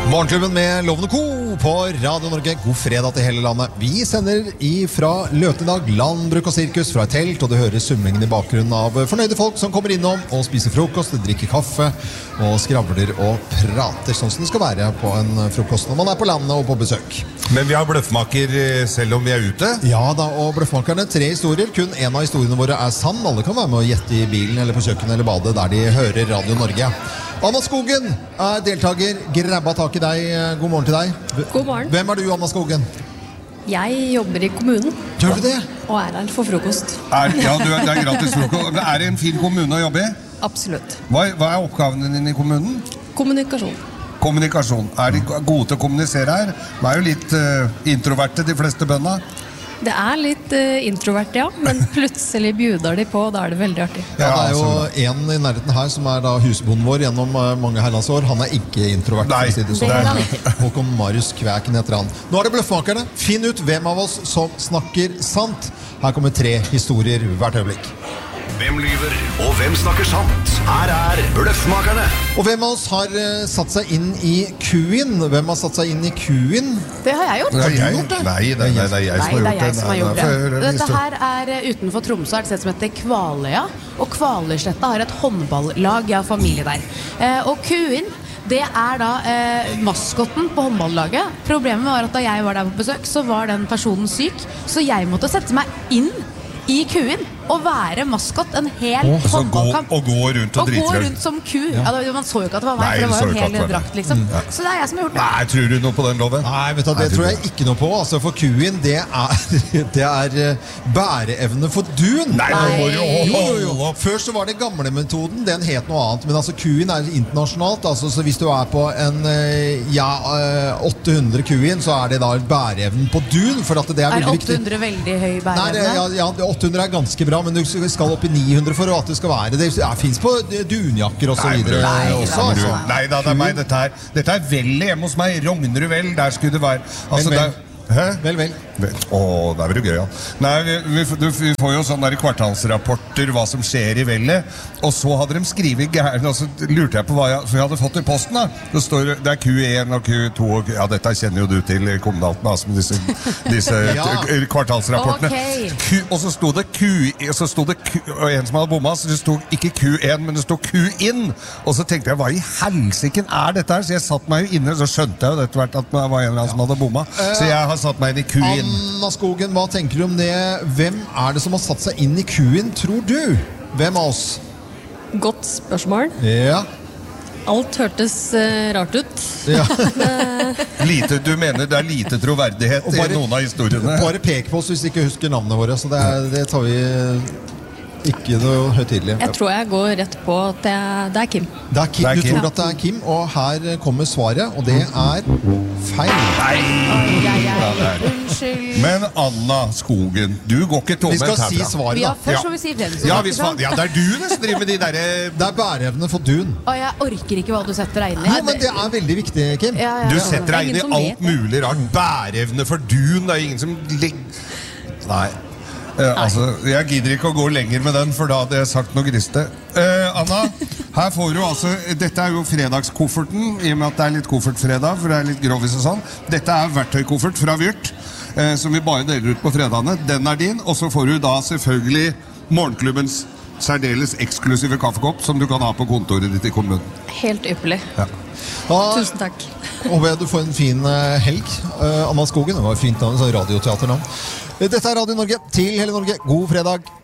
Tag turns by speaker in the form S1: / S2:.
S1: Morgenklubben med Lovende Co. på Radio Norge. God fredag til hele landet. Vi sender fra Løtedag, landbruk og sirkus fra et telt, og det hører summingen i bakgrunnen av fornøyde folk som kommer innom og spiser frokost, drikker kaffe og skravler og prater, sånn som det skal være på en frokost når man er på landet og på besøk.
S2: Men vi har bløffmaker selv om vi er ute?
S1: Ja da, og bløffmakerne, 3 historier. Kun en av historiene våre er sann. Alle kan være med å gjette i bilen eller på kjøkkenet eller badet der de hører Radio Norge. Anna Skogen er deltaker. Grabba tak i deg. God morgen til deg.
S3: God morgen.
S1: Hvem er du, Anna Skogen?
S3: Jeg jobber i kommunen.
S1: Gjør du det?
S3: Og er her for frokost.
S2: Det er gratis frokost. Er det en fin kommune å jobbe i?
S3: Absolutt.
S2: Hva er oppgavene dine i kommunen?
S3: Kommunikasjon.
S2: Kommunikasjon. Er de gode til å kommunisere her? De er jo litt introverte, de fleste bøndene.
S3: Det er litt introvert, ja, men plutselig bjuder de på, og da er det veldig artig.
S1: Ja, det er jo en i nærheten her som er da husbonden vår gjennom mange herrens år. Han er ikke introvert.
S2: Nei,
S1: for å si det sånn. Håkon Marius Kvæken heter han. Nå er det bløffmakerne. Finn ut hvem av oss som snakker sant. Her kommer 3 historier hvert øyeblikk.
S4: Hvem lyver, og hvem snakker sant? Her er Bløffmakerne.
S1: Og hvem av oss har satt seg inn i kuen? Hvem har satt seg inn i kuen?
S5: Det har jeg gjort.
S2: Har du gjort det? Nei, det er jeg som har gjort det.
S5: Nei, det er jeg som har gjort det. Dette her er utenfor Tromsø, et sted som heter Kvaløya. Og Kvaløysletta har et håndballag, jeg har familie der. Og kuen, det er da maskotten på håndballaget. Problemet var at da jeg var der på besøk, så var den personen syk. Så jeg måtte sette meg inn i kuen og være maskott en hel håndballkamp.
S2: Og gå rundt og drite.
S5: Og gå rundt som ku. Ja, man så jo ikke at det var meg, for det var jo en hel drakt, liksom. Så det er jeg som har gjort det.
S2: Nei, tror du noe på den loven?
S1: Nei, vet du, det tror jeg ikke noe på. Altså, for kuen, det er bæreevne for dun.
S2: Nei, nå må du
S1: jo. Før så var det gamle metoden, den het noe annet. Men altså, kuen er internasjonalt. Altså, så hvis du er på en 800 kuen, så er det da bæreevnen på dun. For at det er veldig viktig.
S5: Er 800 veldig høy bæreevne?
S1: Nei, ja, 800 er ganske bra, men du skal opp i 900 for at det skal være. Det finnes på dunjakker og så videre.
S2: Nei da, det er meg. Dette er veldig hjemme hos meg. Rognerud vel, der skulle det være. Altså,
S1: Vel.
S2: Åh, det er vel gøy, ja. Nei, vi får jo sånne der kvartalsrapporter, hva som skjer i vellet. Og så hadde de skrivet gærne, og så lurte jeg på hva jeg hadde fått i posten da. Det står, det er Q1 og Q2, og ja, dette kjenner jo du til kommunalt med disse kvartalsrapportene.
S5: Okay.
S2: Og så stod det og en som hadde bommet, så det stod ikke Q1, men det stod Q-in. Og så tenkte jeg, hva i helsiken er dette her? Så jeg satt meg jo inne, så skjønte jeg jo dette hvert at det var en eller annen som hadde bommet. Så jeg har satt meg inn i Q-in.
S1: Anna Skogen, hva tenker du om det? Hvem er det som har satt seg inn i kuen, tror du? Hvem av oss?
S3: Godt spørsmål.
S1: Ja.
S3: Alt hørtes rart ut.
S1: Ja.
S2: Du mener det er lite troverdighet i noen av historiene?
S1: Bare pek på oss hvis du ikke husker navnet våre, så det tar vi ikke noe høytidelig.
S3: Jeg tror jeg går rett på at det er Kim.
S1: Det er Kim. Du tror at det er Kim, og her kommer svaret, og det er feil.
S5: Unnskyld.
S2: Men Anna Skogen, du går ikke tomhendt
S1: Vi skal
S2: herfra.
S1: si svaret,
S5: Ja,
S1: da.
S5: først må vi si hvem som
S2: Ja, det er du som driver med de der...
S1: Det er bæreevne for dun.
S5: Og jeg orker ikke hva du setter deg inn i.
S1: Jo, men det er veldig viktig, Kim.
S2: Du setter deg inn i
S3: ingen som
S2: alt
S3: vet det.
S2: mulig rart. Bæreevne for dun, det er ingen som... Nei. Altså, jeg gidder ikke å gå lenger med den, for da hadde jeg sagt noe griste. Anna, her får du altså, dette er jo fredagskofferten, i og med at det er litt koffertfredag, for det er litt grovis og sånn. Dette er verktøykoffert fra Vyrt, som vi bare deler ut på fredagene. Den er din, og så får du da selvfølgelig morgenklubbens særdeles eksklusive kaffekopp, som du kan ha på kontoret ditt i kommunen.
S3: Helt ypperlig.
S1: Da
S3: Tusen takk.
S1: håper jeg du får en fin helg, Anna Skogen. Det var fint navn, så radioteaternavn. Dette er Radio Norge, til hele Norge. God fredag.